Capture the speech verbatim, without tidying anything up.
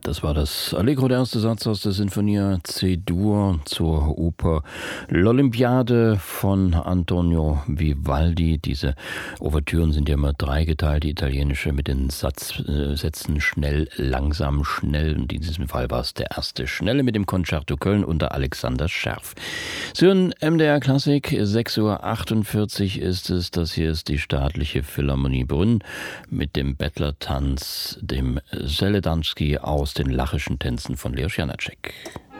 Das war das Allegro, der erste Satz aus der Sinfonia C-Dur zur Oper L'Olympiade von Antonio Vivaldi. Diese Ouvertüren sind ja immer dreigeteilt, die italienische mit den Satz, äh, Sätzen schnell, langsam, schnell. Und in diesem Fall war es der erste Schnelle mit dem Concerto Köln unter Alexander Scherf. Sie hören M D R Klassik, sechs Uhr achtundvierzig ist es. Das hier ist die Staatliche Philharmonie Brünn mit dem Bettlertanz, dem Seledanski aus den Lachischen Tänzen von Leos Janáček.